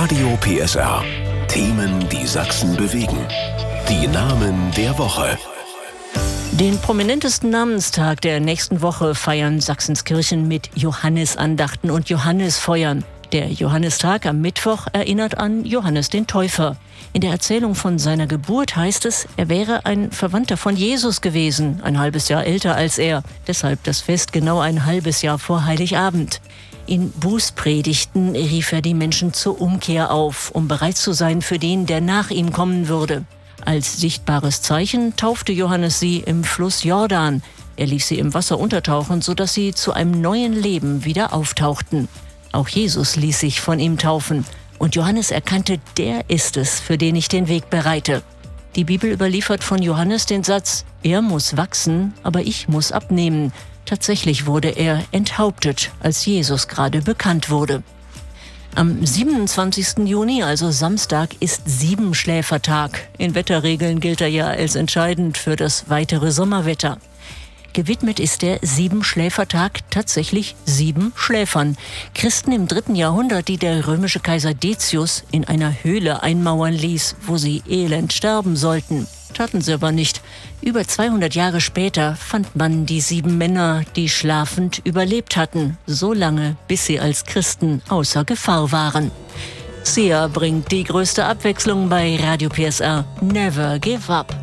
Radio PSR. Themen, die Sachsen bewegen. Die Namen der Woche. Den prominentesten Namenstag der nächsten Woche feiern Sachsens Kirchen mit Johannesandachten und Johannesfeuern. Der Johannistag am Mittwoch erinnert an Johannes den Täufer. In der Erzählung von seiner Geburt heißt es, er wäre ein Verwandter von Jesus gewesen, ein halbes Jahr älter als er. Deshalb das Fest genau ein halbes Jahr vor Heiligabend. In Bußpredigten rief er die Menschen zur Umkehr auf, um bereit zu sein für den, der nach ihm kommen würde. Als sichtbares Zeichen taufte Johannes sie im Fluss Jordan. Er ließ sie im Wasser untertauchen, sodass sie zu einem neuen Leben wieder auftauchten. Auch Jesus ließ sich von ihm taufen. Und Johannes erkannte, der ist es, für den ich den Weg bereite. Die Bibel überliefert von Johannes den Satz, er muss wachsen, aber ich muss abnehmen. Tatsächlich wurde er enthauptet, als Jesus gerade bekannt wurde. Am 27. Juni, also Samstag, ist Siebenschläfertag. In Wetterregeln gilt er ja als entscheidend für das weitere Sommerwetter. Gewidmet ist der Siebenschläfertag tatsächlich 7 Schläfern. Christen im 3. Jahrhundert, die der römische Kaiser Decius in einer Höhle einmauern ließ, wo sie elend sterben sollten. Taten sie aber nicht. Über 200 Jahre später fand man die 7 Männer, die schlafend überlebt hatten, so lange, bis sie als Christen außer Gefahr waren. Sia bringt die größte Abwechslung bei Radio PSR. Never give up.